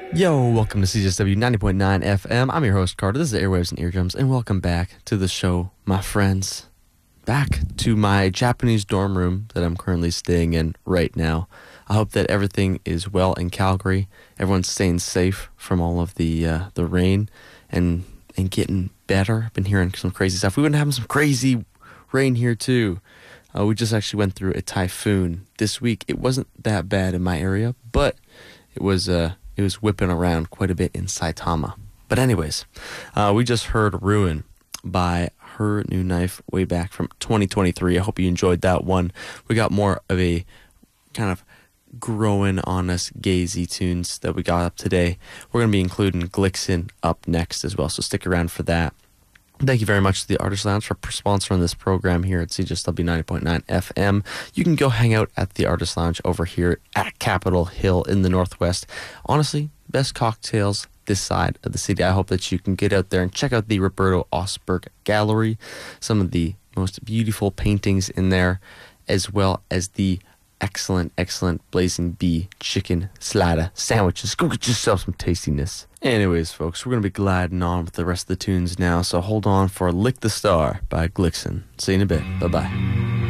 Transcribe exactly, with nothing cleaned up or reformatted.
Yo, welcome to C J S W ninety point nine F M. I'm your host, Carter. This is Airwaves and Eardrums, and welcome back to the show, my friends. Back to my Japanese dorm room that I'm currently staying in right now. I hope that everything is well in Calgary. Everyone's staying safe from all of the uh, the rain and and getting better. I've been hearing some crazy stuff. We've been having some crazy rain here too. Uh, we just actually went through a typhoon this week. It wasn't that bad in my area, but it was uh, it was whipping around quite a bit in Saitama. But anyways, uh, we just heard Ruin by Her New Knife way back from twenty twenty-three. I hope you enjoyed that one. We got more of a kind of growing on us gazy tunes that we got up today. We're going to be including Glixin up next as well, so stick around for that. Thank you very much to the Artist Lounge for sponsoring this program here at C J S W ninety point nine F M. You can go hang out at the Artist Lounge over here at Capitol Hill in the Northwest. Honestly, best cocktails this side of the city. I hope that you can get out there and check out the Roberto Osberg Gallery. Some of the most beautiful paintings in there, as well as the excellent, excellent Blazing Bee chicken slider sandwiches. Go get yourself some tastiness. Anyways, folks, we're going to be gliding on with the rest of the tunes now, so hold on for Lick the Star by Glixin. See you in a bit. Bye-bye.